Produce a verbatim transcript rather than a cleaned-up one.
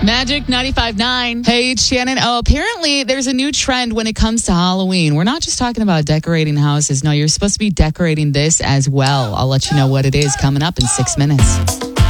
Magic ninety-five point nine. Hey, it's Shannon. Oh, apparently there's a new trend when it comes to Halloween. We're not just talking about decorating houses. No, you're supposed to be decorating this as well. I'll let you know what it is coming up in six minutes.